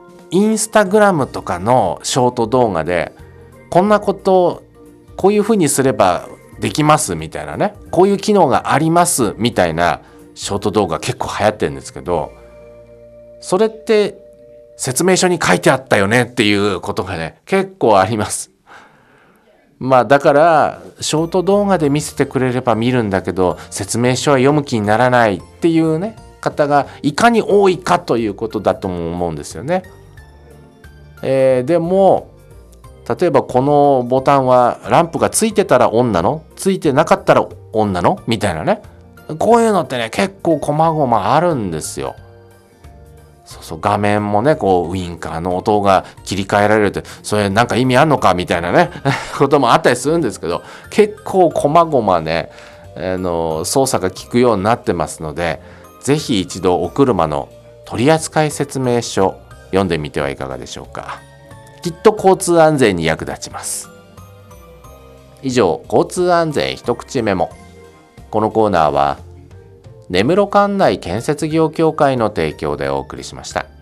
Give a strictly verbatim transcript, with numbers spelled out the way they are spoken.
インスタグラムとかのショート動画でこんなことこういうふうにすればできますみたいなね、こういう機能がありますみたいなショート動画結構流行ってるんですけど、それって説明書に書いてあったよねっていうことがね結構あります。まあだからショート動画で見せてくれれば見るんだけど説明書は読む気にならないっていうね方がいかに多いかということだとも思うんですよね。えー、でも例えばこのボタンはランプがついてたらオンなの？ついてなかったらオンなの？みたいなね。こういうのってね結構細々あるんですよ。そうそう、画面もねこうウインカーの音が切り替えられるって、それなんか意味あんのかみたいなねこともあったりするんですけど、結構細々ねあの操作が効くようになってますので、ぜひ一度お車の取扱説明書読んでみてはいかがでしょうか。きっと交通安全に役立ちます。以上、交通安全一口メモ。このコーナーは根室管内建設業協会の提供でお送りしました。